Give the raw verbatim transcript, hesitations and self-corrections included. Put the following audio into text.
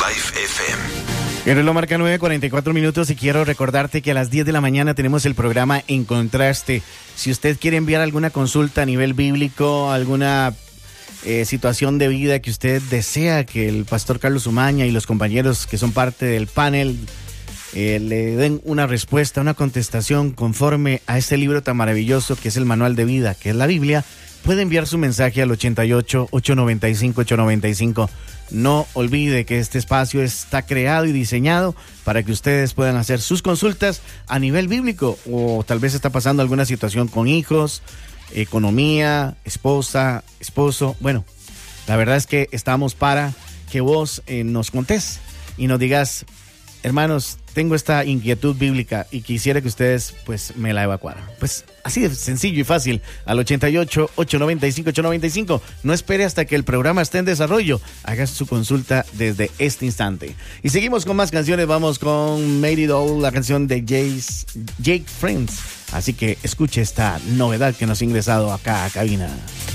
Live F M. El reloj marca nueve cuarenta y cuatro minutos y quiero recordarte que a las diez de la mañana tenemos el programa En Contraste. Si usted quiere enviar alguna consulta a nivel bíblico, alguna eh, situación de vida que usted desea que el pastor Carlos Umaña y los compañeros que son parte del panel eh, le den una respuesta, una contestación conforme a este libro tan maravilloso que es el manual de vida, que es la Biblia, puede enviar su mensaje al ochenta y ocho, ochocientos noventa y cinco, ochocientos noventa y cinco. No olvide que este espacio está creado y diseñado para que ustedes puedan hacer sus consultas a nivel bíblico, o tal vez está pasando alguna situación con hijos, economía, esposa, esposo. Bueno, la verdad es que estamos para que vos eh, nos contés y nos digas: hermanos, tengo esta inquietud bíblica y quisiera que ustedes pues me la evacuaran. Pues así de sencillo y fácil, al ochenta y ocho, ochocientos noventa y cinco, ochocientos noventa y cinco. No espere hasta que el programa esté en desarrollo. Haga su consulta desde este instante. Y seguimos con más canciones. Vamos con Made It All, la canción de Jace, Jake Friends. Así que escuche esta novedad que nos ha ingresado acá a cabina.